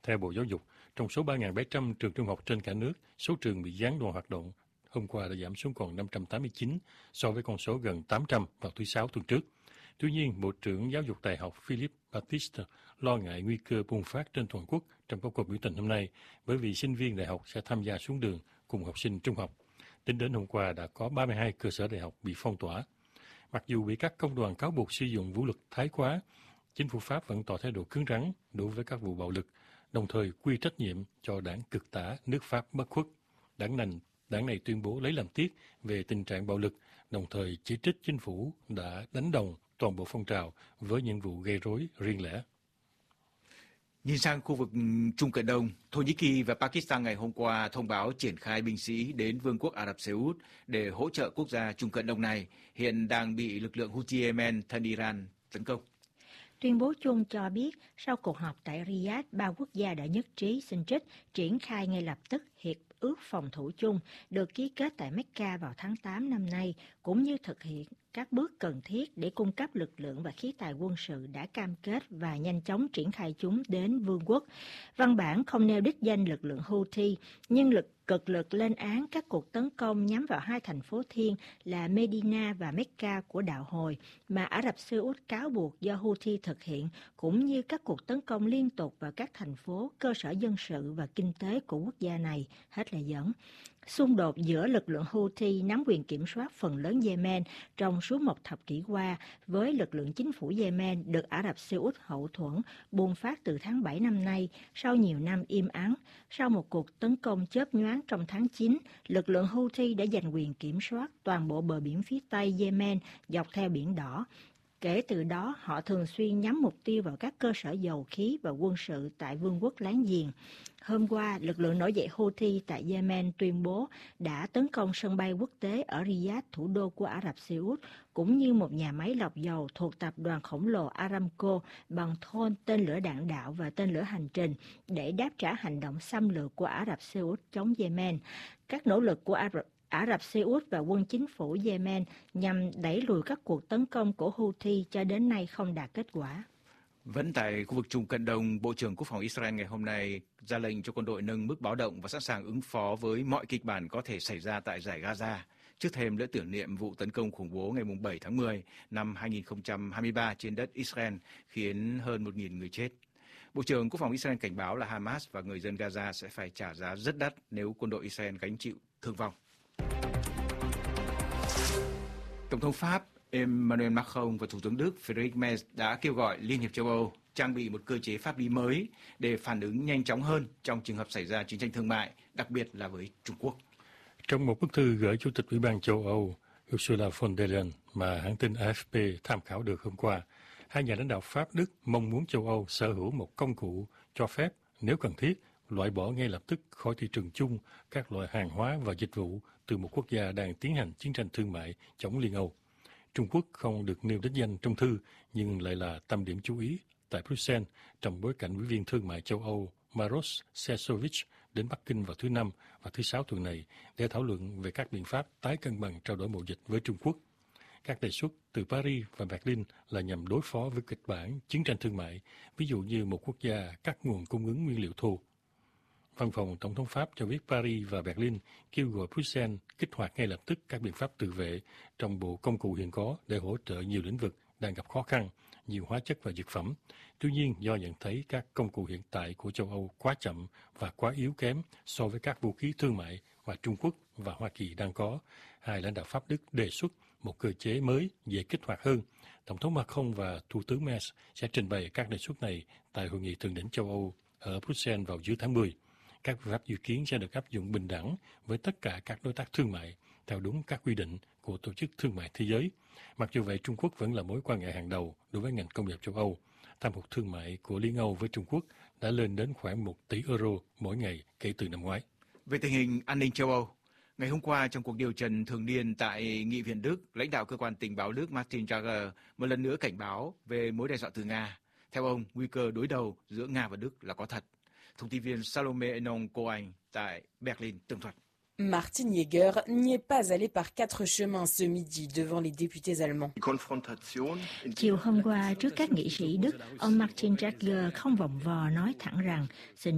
Theo Bộ Giáo dục, trong số 3.700 trường trung học trên cả nước, số trường bị gián đoạn hoạt động hôm qua đã giảm xuống còn 589 so với con số gần 800 vào thứ Sáu tuần trước. Tuy nhiên, Bộ trưởng Giáo dục Đại học Philip Baptiste lo ngại nguy cơ bùng phát trên toàn quốc trong các cuộc biểu tình hôm nay bởi vì sinh viên đại học sẽ tham gia xuống đường cùng học sinh trung học. Tính đến hôm qua đã có 32 cơ sở đại học bị phong tỏa. Mặc dù bị các công đoàn cáo buộc sử dụng vũ lực thái quá, chính phủ Pháp vẫn tỏ thái độ cứng rắn đối với các vụ bạo lực, đồng thời quy trách nhiệm cho đảng cực tả nước Pháp bất khuất. Đảng này tuyên bố lấy làm tiếc về tình trạng bạo lực, đồng thời chỉ trích chính phủ đã đánh đồng toàn bộ phong trào với những vụ gây rối riêng lẻ. Nhìn sang khu vực Trung Cận Đông, Thổ Nhĩ Kỳ và Pakistan ngày hôm qua thông báo triển khai binh sĩ đến Vương quốc Ả Rập Xê Út để hỗ trợ quốc gia Trung Cận Đông này hiện đang bị lực lượng Houthi Yemen thân Iran tấn công. Tuyên bố chung cho biết sau cuộc họp tại Riyadh, ba quốc gia đã nhất trí xin trích triển khai ngay lập tức hiệp ước phòng thủ chung được ký kết tại Mecca vào tháng 8 năm nay, cũng như thực hiện các bước cần thiết để cung cấp lực lượng và khí tài quân sự đã cam kết và nhanh chóng triển khai chúng đến vương quốc. Văn bản không nêu đích danh lực lượng Houthi, nhưng cực lực lên án các cuộc tấn công nhắm vào hai thành phố thiêng là Medina và Mecca của đạo Hồi mà Ả Rập Xê Út cáo buộc do Houthi thực hiện, cũng như các cuộc tấn công liên tục vào các thành phố, cơ sở dân sự và kinh tế của quốc gia này. Hết lời dẫn. Xung đột giữa lực lượng Houthi nắm quyền kiểm soát phần lớn Yemen trong suốt một thập kỷ qua với lực lượng chính phủ Yemen được Ả Rập Xê Út hậu thuẫn bùng phát từ tháng 7 năm nay sau nhiều năm im ắng. Sau một cuộc tấn công chớp nhoáng trong tháng 9, lực lượng Houthi đã giành quyền kiểm soát toàn bộ bờ biển phía Tây Yemen dọc theo Biển Đỏ. Kể từ đó, họ thường xuyên nhắm mục tiêu vào các cơ sở dầu khí và quân sự tại vương quốc láng giềng. Hôm qua, lực lượng nổi dậy Houthi tại Yemen tuyên bố đã tấn công sân bay quốc tế ở Riyadh, thủ đô của Ả Rập Xê Út, cũng như một nhà máy lọc dầu thuộc tập đoàn khổng lồ Aramco bằng tên lửa đạn đạo và tên lửa hành trình để đáp trả hành động xâm lược của Ả Rập Xê Út chống Yemen. Các nỗ lực của Ả Rập Xê Út và quân chính phủ Yemen nhằm đẩy lùi các cuộc tấn công của Houthi cho đến nay không đạt kết quả. Vẫn tại khu vực Trung Cận Đông, Bộ trưởng Quốc phòng Israel ngày hôm nay ra lệnh cho quân đội nâng mức báo động và sẵn sàng ứng phó với mọi kịch bản có thể xảy ra tại dải Gaza, trước thềm lễ tưởng niệm vụ tấn công khủng bố ngày 7 tháng 10 năm 2023 trên đất Israel khiến hơn 1.000 người chết. Bộ trưởng Quốc phòng Israel cảnh báo là Hamas và người dân Gaza sẽ phải trả giá rất đắt nếu quân đội Israel gánh chịu thương vong. Tổng thống Pháp Emmanuel Macron và Thủ tướng Đức Friedrich Merz đã kêu gọi Liên hiệp châu Âu trang bị một cơ chế pháp lý mới để phản ứng nhanh chóng hơn trong trường hợp xảy ra chiến tranh thương mại, đặc biệt là với Trung Quốc. Trong một bức thư gửi Chủ tịch Ủy ban châu Âu Ursula von der Leyen mà hãng tin AFP tham khảo được hôm qua, hai nhà lãnh đạo Pháp-Đức mong muốn châu Âu sở hữu một công cụ cho phép, nếu cần thiết, loại bỏ ngay lập tức khỏi thị trường chung các loại hàng hóa và dịch vụ từ một quốc gia đang tiến hành chiến tranh thương mại chống Liên Âu. Trung Quốc không được nêu đích danh trong thư nhưng lại là tâm điểm chú ý tại Bruxelles trong bối cảnh Ủy viên Thương mại châu Âu Maroš Šefčovič đến Bắc Kinh vào thứ Năm và thứ Sáu tuần này để thảo luận về các biện pháp tái cân bằng trao đổi mậu dịch với Trung Quốc. Các đề xuất từ Paris và Berlin là nhằm đối phó với kịch bản chiến tranh thương mại, ví dụ như một quốc gia cắt nguồn cung ứng nguyên liệu thô. Văn phòng Tổng thống Pháp cho biết Paris và Berlin kêu gọi Bruxelles kích hoạt ngay lập tức các biện pháp tự vệ trong bộ công cụ hiện có để hỗ trợ nhiều lĩnh vực đang gặp khó khăn, nhiều hóa chất và dược phẩm. Tuy nhiên, do nhận thấy các công cụ hiện tại của châu Âu quá chậm và quá yếu kém so với các vũ khí thương mại mà Trung Quốc và Hoa Kỳ đang có, hai lãnh đạo Pháp Đức đề xuất một cơ chế mới dễ kích hoạt hơn. Tổng thống Macron và Thủ tướng Merz sẽ trình bày các đề xuất này tại Hội nghị thượng đỉnh châu Âu ở Bruxelles vào giữa tháng 10. Các biện pháp dự kiến sẽ được áp dụng bình đẳng với tất cả các đối tác thương mại theo đúng các quy định của Tổ chức Thương mại Thế giới. Mặc dù vậy, Trung Quốc vẫn là mối quan ngại hàng đầu đối với ngành công nghiệp châu Âu. Thâm hụt thương mại của Liên Âu với Trung Quốc đã lên đến khoảng 1 tỷ euro mỗi ngày kể từ năm ngoái. Về tình hình an ninh châu Âu, ngày hôm qua trong cuộc điều trần thường niên tại Nghị viện Đức, lãnh đạo cơ quan tình báo Đức Martin Jager một lần nữa cảnh báo về mối đe dọa từ Nga. Theo ông, nguy cơ đối đầu giữa Nga và Đức là có thật. Thông tin viên Salome Enon Cohen tại Berlin tường thuật. Martin Jäger n'y est pas allé par 4 chemins ce midi devant les députés allemands. Chiều hôm qua, trước các nghị sĩ Đức, ông Martin Jager không vòng vò nói thẳng rằng